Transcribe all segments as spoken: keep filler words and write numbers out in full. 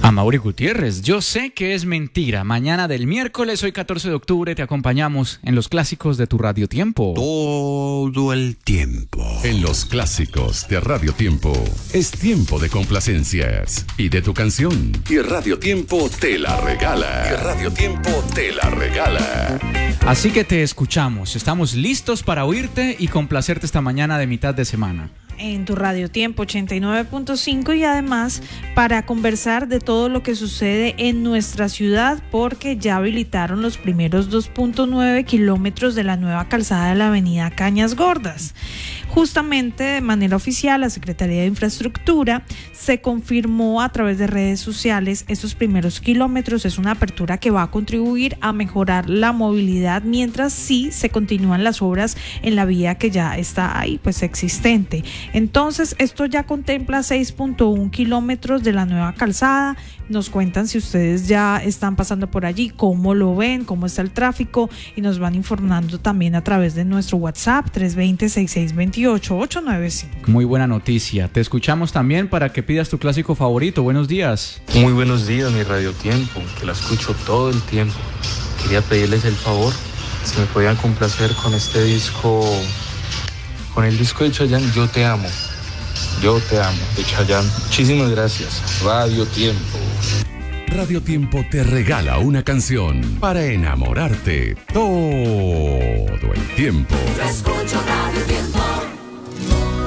Amaury Gutiérrez, yo sé que es mentira. Mañana del miércoles, hoy catorce de octubre, te acompañamos en los clásicos de tu Radio Tiempo. Todo el tiempo. En los clásicos de Radio Tiempo, es tiempo de complacencias y de tu canción. Y Radio Tiempo te la regala. Y Radio Tiempo te la regala. Así que te escuchamos. Estamos listos para oírte y complacerte esta mañana de mitad de semana. En tu Radio Tiempo ochenta y nueve punto cinco y además para conversar de todo lo que sucede en nuestra ciudad, porque ya habilitaron los primeros dos punto nueve kilómetros de la nueva calzada de la avenida Cañas Gordas. Justamente de manera oficial, la Secretaría de Infraestructura se confirmó a través de redes sociales esos primeros kilómetros. Es una apertura que va a contribuir a mejorar la movilidad, mientras sí se continúan las obras en la vía que ya está ahí, pues existente. Entonces, esto ya contempla seis punto uno kilómetros de la nueva calzada. Nos cuentan si ustedes ya están pasando por allí, cómo lo ven, cómo está el tráfico, y nos van informando también a través de nuestro WhatsApp tres dos cero, seis seis dos ocho, ocho nueve cinco. Muy buena noticia. Te escuchamos también para que pidas tu clásico favorito. Buenos días. Muy buenos días, mi Radio Tiempo, que la escucho todo el tiempo. Quería pedirles el favor, si me podían complacer con este disco, con el disco de Chayanne, Yo Te Amo. Yo Te Amo, de Chayanne. Muchísimas gracias. Radio Tiempo. Radio Tiempo te regala una canción para enamorarte todo el tiempo. Yo escucho Radio Tiempo.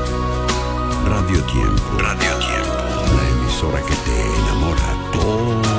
Radio Tiempo. Radio Tiempo. La emisora que te enamora todo